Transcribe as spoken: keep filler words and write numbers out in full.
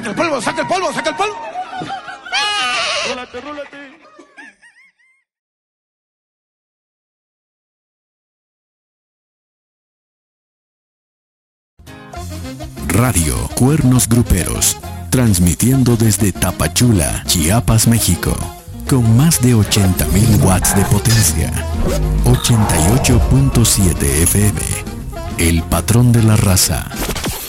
saca el polvo, saca el polvo, saca el polvo. Rólate, rólate. Radio Cuernos Gruperos, transmitiendo desde Tapachula, Chiapas, México, con más de ochenta mil watts de potencia. ochenta y ocho punto siete F M, el patrón de la raza.